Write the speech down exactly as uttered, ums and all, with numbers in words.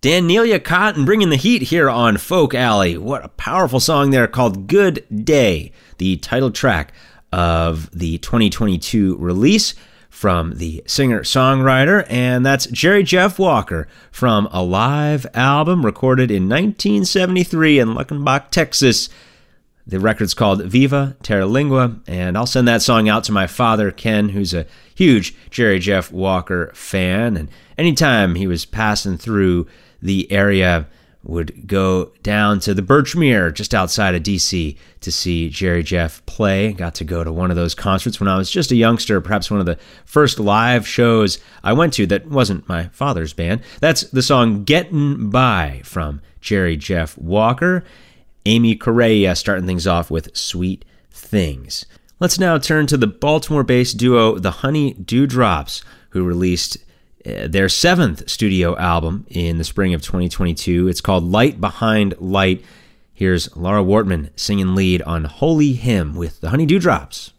Danelia Cotton bringing the heat here on Folk Alley. What a powerful song there called Good Day, the title track of the twenty twenty-two release from the singer-songwriter, and that's Jerry Jeff Walker from a live album recorded in nineteen seventy-three in Luckenbach, Texas. The record's called Viva Terralingua, and I'll send that song out to my father, Ken, who's a huge Jerry Jeff Walker fan, and anytime he was passing through the area, would go down to the Birchmere just outside of D C to see Jerry Jeff play. Got to go to one of those concerts when I was just a youngster, perhaps one of the first live shows I went to that wasn't my father's band. That's the song Gettin' By from Jerry Jeff Walker. Amy Correa starting things off with Sweet Things. Let's now turn to the Baltimore-based duo The Honey Dewdrops, who released uh, their seventh studio album in the spring of twenty twenty-two. It's called Light Behind Light. Here's Laura Wortman singing lead on Holy Hymn with The Honey Dewdrops.